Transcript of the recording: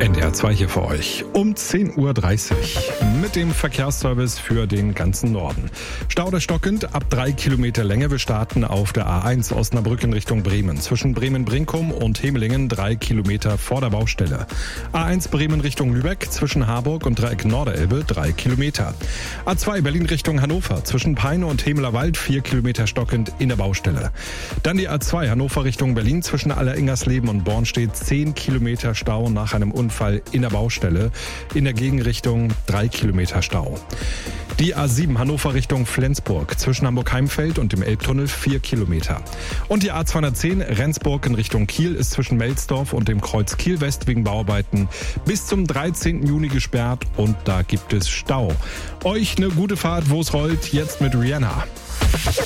NDR 2 hier für euch um 10.30 Uhr mit dem Verkehrsservice für den ganzen Norden. Stau stockend ab 3 Kilometer Länge. Wir starten auf der A1 Osnabrück in Richtung Bremen. Zwischen Bremen-Brinkum und Hemelingen 3 Kilometer vor der Baustelle. A1 Bremen Richtung Lübeck zwischen Harburg und Dreieck Norderelbe 3 Kilometer. A2 Berlin Richtung Hannover zwischen Peine und Hemelerwald 4 Kilometer stockend in der Baustelle. Dann die A2 Hannover Richtung Berlin zwischen Alleringersleben und Bornstedt 10 Kilometer Stau nach einem Unfall in der Baustelle. In der Gegenrichtung 3 Kilometer Stau. Die A7 Hannover Richtung Flensburg zwischen Hamburg-Heimfeld und dem Elbtunnel 4 Kilometer. Und die A210 Rendsburg in Richtung Kiel ist zwischen Melsdorf und dem Kreuz Kiel West wegen Bauarbeiten bis zum 13. Juni gesperrt und da gibt es Stau. Euch eine gute Fahrt, wo es rollt, jetzt mit Rihanna.